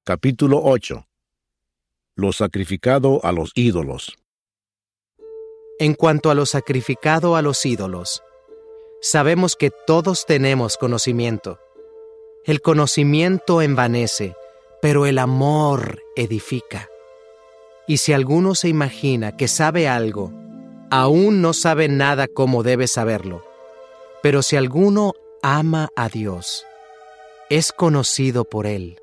Capítulo 8. Lo sacrificado a los ídolos. En cuanto a lo sacrificado a los ídolos, sabemos que todos tenemos conocimiento. El conocimiento envanece, pero el amor edifica. Y si alguno se imagina que sabe algo, aún no sabe nada como debe saberlo. Pero si alguno ama a Dios, es conocido por Él.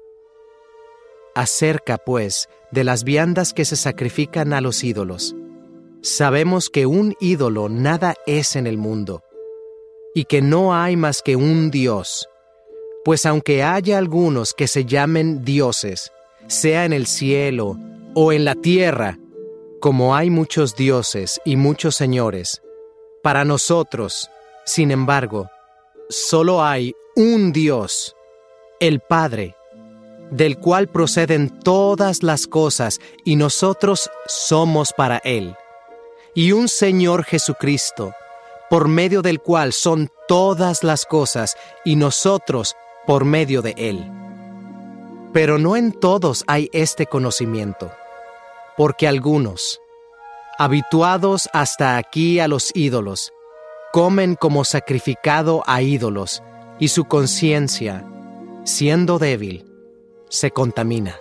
Acerca, pues, de las viandas que se sacrifican a los ídolos, sabemos que un ídolo nada es en el mundo, y que no hay más que un Dios. Pues aunque haya algunos que se llamen dioses, sea en el cielo o en la tierra, como hay muchos dioses y muchos señores, para nosotros, sin embargo, solo hay un Dios, el Padre, del cual proceden todas las cosas, y nosotros somos para Él, y un Señor Jesucristo, por medio del cual son todas las cosas, y nosotros por medio de Él. Pero no en todos hay este conocimiento, porque algunos, habituados hasta aquí a los ídolos, comen como sacrificado a ídolos, y su conciencia, siendo débil, se contamina.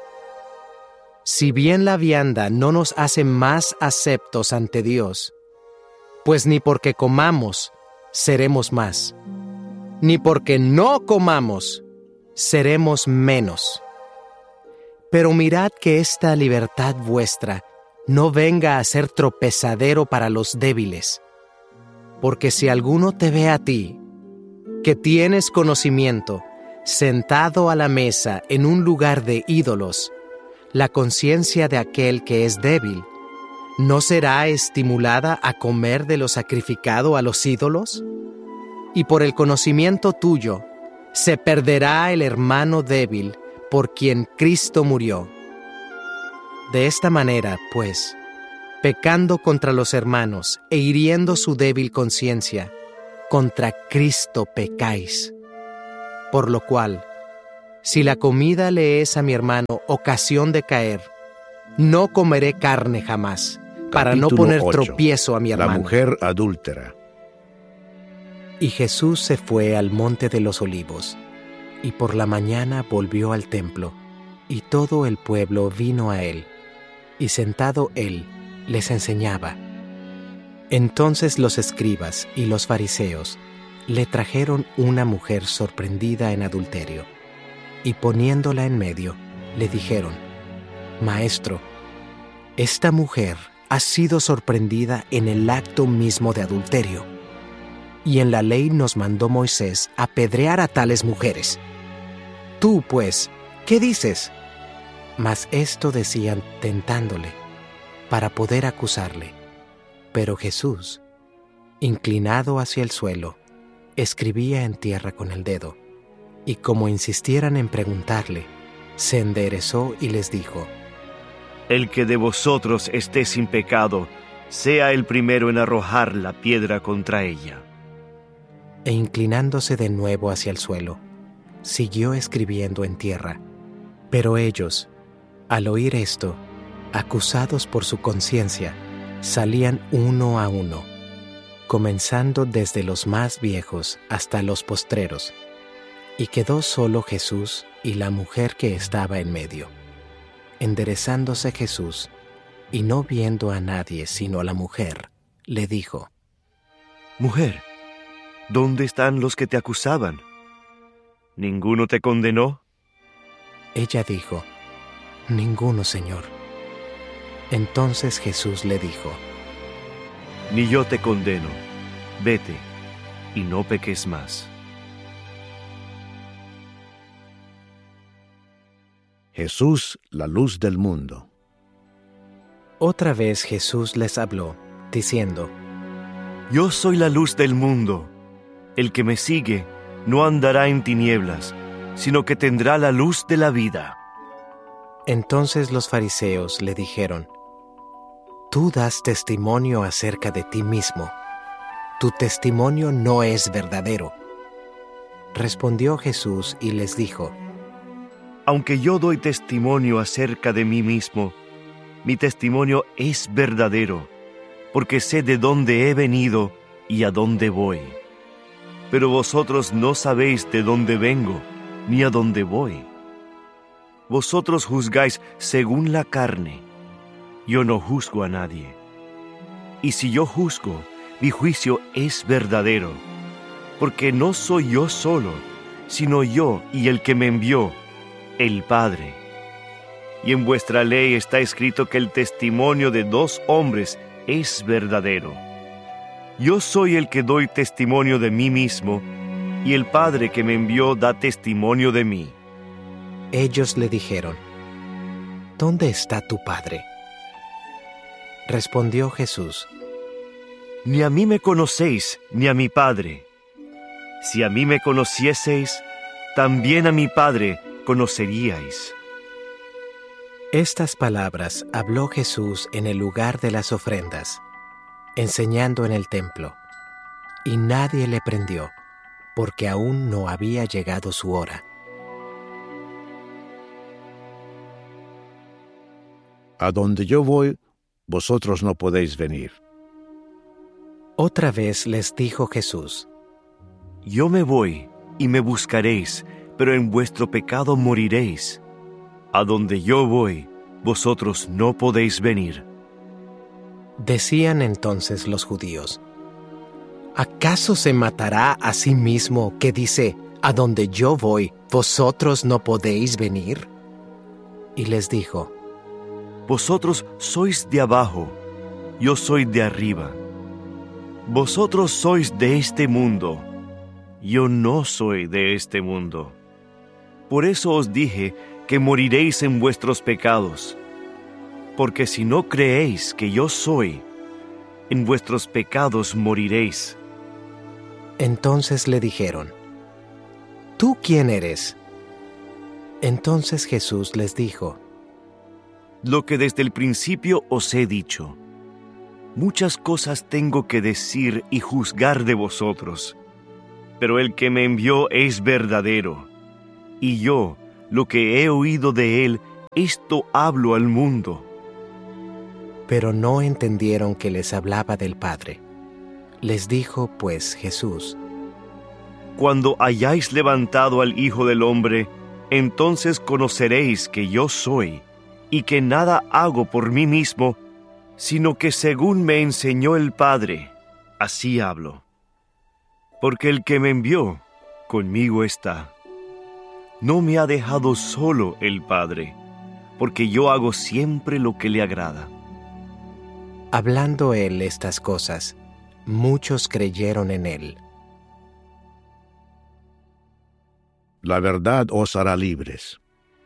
Si bien la vianda no nos hace más aceptos ante Dios, pues ni porque comamos seremos más, ni porque no comamos seremos menos. Pero mirad que esta libertad vuestra no venga a ser tropezadero para los débiles, porque si alguno te ve a ti, que tienes conocimiento, sentado a la mesa en un lugar de ídolos, la conciencia de aquel que es débil, ¿no será estimulada a comer de lo sacrificado a los ídolos? Y por el conocimiento tuyo, se perderá el hermano débil por quien Cristo murió. De esta manera, pues, pecando contra los hermanos e hiriendo su débil conciencia, contra Cristo pecáis. Por lo cual, si la comida le es a mi hermano ocasión de caer, no comeré carne jamás, para no poner 8. tropiezo a mi hermano. La mujer adúltera. Y Jesús se fue al monte de los Olivos, y por la mañana volvió al templo, y todo el pueblo vino a él, y sentado él, les enseñaba. Entonces los escribas y los fariseos le trajeron una mujer sorprendida en adulterio, y poniéndola en medio, le dijeron: Maestro, esta mujer ha sido sorprendida en el acto mismo de adulterio, y en la ley nos mandó Moisés apedrear a tales mujeres. Tú, pues, ¿qué dices? Mas esto decían tentándole, para poder acusarle. Pero Jesús, inclinado hacia el suelo, escribía en tierra con el dedo, y como insistieran en preguntarle, se enderezó y les dijo: El que de vosotros esté sin pecado, sea el primero en arrojar la piedra contra ella. E inclinándose de nuevo hacia el suelo, siguió escribiendo en tierra. Pero ellos, al oír esto, acusados por su conciencia, salían uno a uno, comenzando desde los más viejos hasta los postreros, y quedó solo Jesús y la mujer que estaba en medio. Enderezándose Jesús, y no viendo a nadie sino a la mujer, le dijo: Mujer, ¿dónde están los que te acusaban? ¿Ninguno te condenó? Ella dijo: Ninguno, Señor. Entonces Jesús le dijo: Ni yo te condeno. Vete, y no peques más. Jesús, la luz del mundo. Otra vez Jesús les habló, diciendo: Yo soy la luz del mundo. El que me sigue no andará en tinieblas, sino que tendrá la luz de la vida. Entonces los fariseos le dijeron: Tú das testimonio acerca de ti mismo. Tu testimonio no es verdadero. Respondió Jesús y les dijo: Aunque yo doy testimonio acerca de mí mismo, mi testimonio es verdadero, porque sé de dónde he venido y a dónde voy. Pero vosotros no sabéis de dónde vengo, ni a dónde voy. Vosotros juzgáis según la carne. Yo no juzgo a nadie. Y si yo juzgo, mi juicio es verdadero, porque no soy yo solo, sino yo y el que me envió, el Padre. Y en vuestra ley está escrito que el testimonio de 2 hombres es verdadero. Yo soy el que doy testimonio de mí mismo, y el Padre que me envió da testimonio de mí. Ellos le dijeron: ¿Dónde está tu Padre? Respondió Jesús: Ni a mí me conocéis, ni a mi Padre. Si a mí me conocieseis, también a mi Padre conoceríais. Estas palabras habló Jesús en el lugar de las ofrendas, enseñando en el templo, y nadie le prendió, porque aún no había llegado su hora. A donde yo voy, vosotros no podéis venir. Otra vez les dijo Jesús: Yo me voy, y me buscaréis, pero en vuestro pecado moriréis. A donde yo voy, vosotros no podéis venir. Decían entonces los judíos: ¿acaso se matará a sí mismo que dice: a donde yo voy, vosotros no podéis venir? Y les dijo: Vosotros sois de abajo, yo soy de arriba. Vosotros sois de este mundo, yo no soy de este mundo. Por eso os dije que moriréis en vuestros pecados, porque si no creéis que yo soy, en vuestros pecados moriréis. Entonces le dijeron: ¿tú quién eres? Entonces Jesús les dijo: Lo que desde el principio os he dicho. Muchas cosas tengo que decir y juzgar de vosotros, pero el que me envió es verdadero, y yo, lo que he oído de él, esto hablo al mundo. Pero no entendieron que les hablaba del Padre. Les dijo pues Jesús: Cuando hayáis levantado al Hijo del Hombre, entonces conoceréis que yo soy, y que nada hago por mí mismo, sino que según me enseñó el Padre, así hablo. Porque el que me envió, conmigo está. No me ha dejado solo el Padre, porque yo hago siempre lo que le agrada. Hablando él estas cosas, muchos creyeron en él. La verdad os hará libres.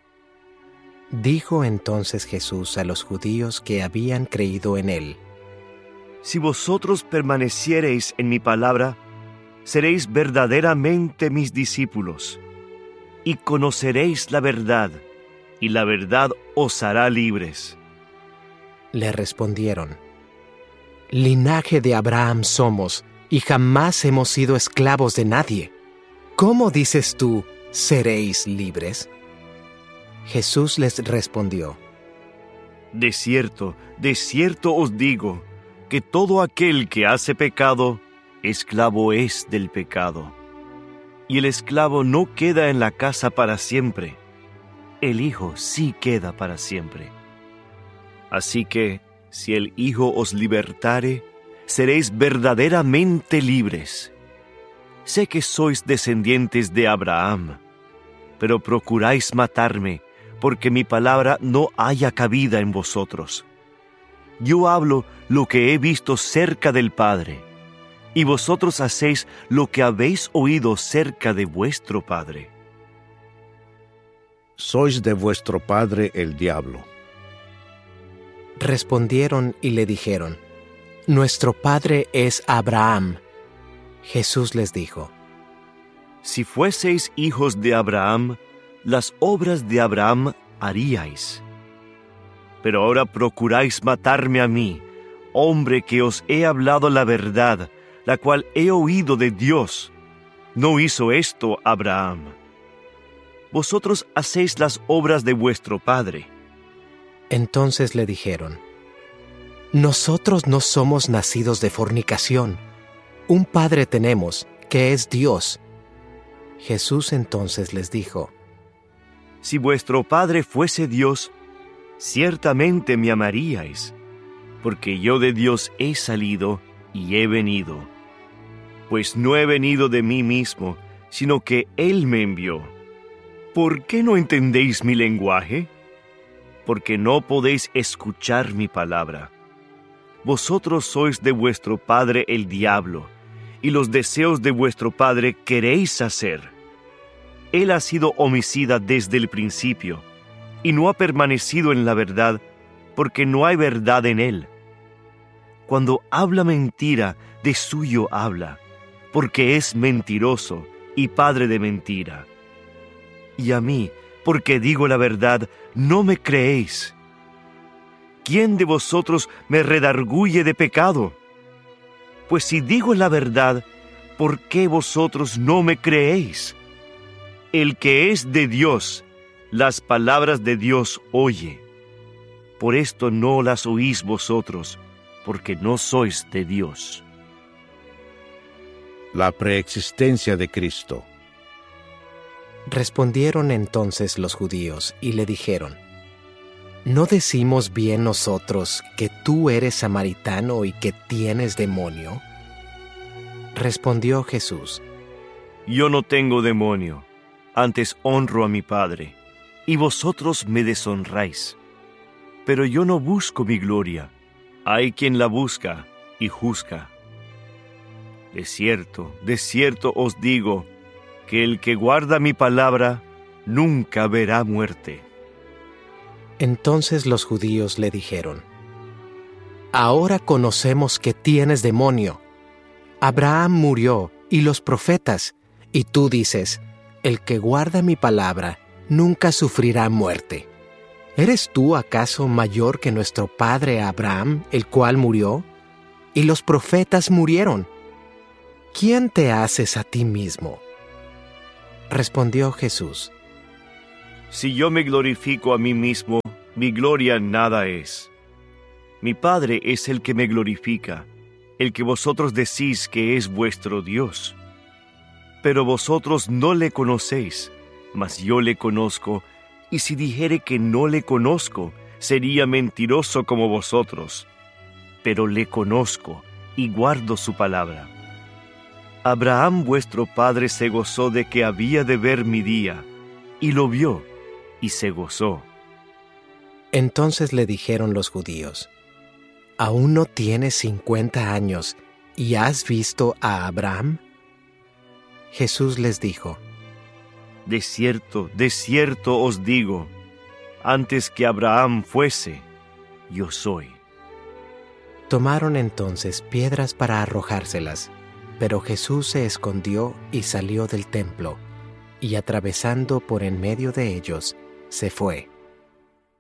Dijo entonces Jesús a los judíos que habían creído en él: Si vosotros permaneciereis en mi palabra, seréis verdaderamente mis discípulos, y conoceréis la verdad, y la verdad os hará libres. Le respondieron: Linaje de Abraham somos, y jamás hemos sido esclavos de nadie. ¿Cómo dices tú, seréis libres? Jesús les respondió: De cierto os digo, que todo aquel que hace pecado, esclavo es del pecado. Y el esclavo no queda en la casa para siempre, el Hijo sí queda para siempre. Así que, si el Hijo os libertare, seréis verdaderamente libres. Sé que sois descendientes de Abraham, pero procuráis matarme, porque mi palabra no haya cabida en vosotros. Yo hablo lo que he visto cerca del Padre, y vosotros hacéis lo que habéis oído cerca de vuestro padre. Sois de vuestro padre el diablo. Respondieron y le dijeron: Nuestro padre es Abraham. Jesús les dijo: Si fueseis hijos de Abraham, las obras de Abraham haríais. Pero ahora procuráis matarme a mí, hombre que os he hablado la verdad, la cual he oído de Dios. No hizo esto Abraham. vosotros hacéis las obras de vuestro padre. Entonces le dijeron: Nosotros no somos nacidos de fornicación. Un padre tenemos, que es Dios. Jesús entonces les dijo: Si vuestro padre fuese Dios, ciertamente me amaríais, porque yo de Dios he salido y he venido. Pues no he venido de mí mismo, sino que Él me envió. ¿Por qué no entendéis mi lenguaje? Porque no podéis escuchar mi palabra. Vosotros sois de vuestro padre el diablo, y los deseos de vuestro padre queréis hacer. Él ha sido homicida desde el principio, y no ha permanecido en la verdad, porque no hay verdad en él. Cuando habla mentira, de suyo habla, porque es mentiroso y padre de mentira. Y a mí, porque digo la verdad, no me creéis. ¿Quién de vosotros me redarguye de pecado? Pues si digo la verdad, ¿por qué vosotros no me creéis? El que es de Dios, las palabras de Dios oye. Por esto no las oís vosotros, porque no sois de Dios. La preexistencia de Cristo. Respondieron entonces los judíos y le dijeron: ¿No decimos bien nosotros que tú eres samaritano y que tienes demonio? Respondió Jesús: Yo no tengo demonio, antes honro a mi Padre, y vosotros me deshonráis. Pero yo no busco mi gloria, hay quien la busca y juzga. De cierto os digo, que el que guarda mi palabra nunca verá muerte. Entonces los judíos le dijeron: Ahora conocemos que tienes demonio. Abraham murió y los profetas, y tú dices: el que guarda mi palabra nunca sufrirá muerte. ¿Eres tú acaso mayor que nuestro padre Abraham, el cual murió? Y los profetas murieron. ¿Quién te haces a ti mismo? Respondió Jesús: Si yo me glorifico a mí mismo, mi gloria nada es. Mi Padre es el que me glorifica, el que vosotros decís que es vuestro Dios. Pero vosotros no le conocéis, mas yo le conozco, y si dijere que no le conozco, sería mentiroso como vosotros. Pero le conozco, y guardo su palabra. Abraham vuestro padre se gozó de que había de ver mi día, y lo vio, y se gozó. Entonces le dijeron los judíos: ¿Aún no tienes 50 años y has visto a Abraham? Jesús les dijo: De cierto os digo, antes que Abraham fuese, yo soy. Tomaron entonces piedras para arrojárselas, pero Jesús se escondió y salió del templo, y atravesando por en medio de ellos, se fue.